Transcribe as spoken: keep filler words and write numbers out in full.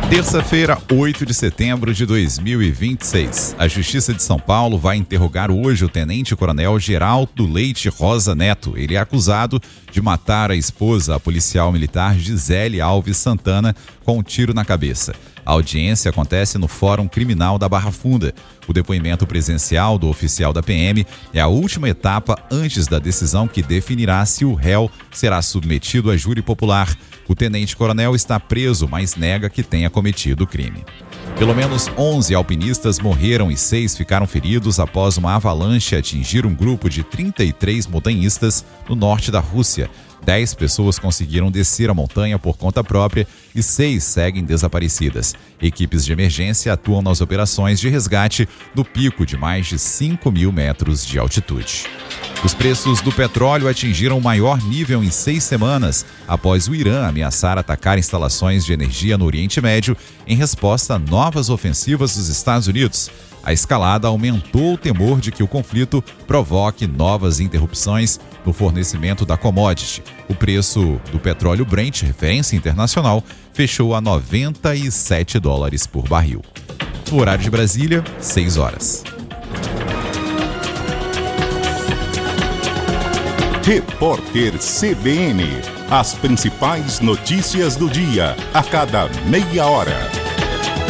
Terça-feira, oito de setembro de dois mil e vinte e seis. A Justiça de São Paulo vai interrogar hoje o tenente-coronel Geraldo Leite Rosa Neto. Ele é acusado de matar a esposa, a policial militar Gisele Alves Santana, com um tiro na cabeça. A audiência acontece no Fórum Criminal da Barra Funda. O depoimento presencial do oficial da P M é a última etapa antes da decisão que definirá se o réu será submetido a júri popular. O tenente-coronel está preso, mas nega que tenha cometido o crime. Pelo menos onze alpinistas morreram e seis ficaram feridos após uma avalanche atingir um grupo de trinta e três montanhistas no norte da Rússia. Dez pessoas conseguiram descer a montanha por conta própria e seis seguem desaparecidas. Equipes de emergência atuam nas operações de resgate do pico de mais de cinco mil metros de altitude. Os preços do petróleo atingiram o maior nível em seis semanas, após o Irã ameaçar atacar instalações de energia no Oriente Médio em resposta a novas ofensivas dos Estados Unidos. A escalada aumentou o temor de que o conflito provoque novas interrupções no fornecimento da commodity. O preço do petróleo Brent, referência internacional, fechou a noventa e sete dólares por barril. O horário de Brasília, seis horas. Repórter C B N. As principais notícias do dia, a cada meia hora.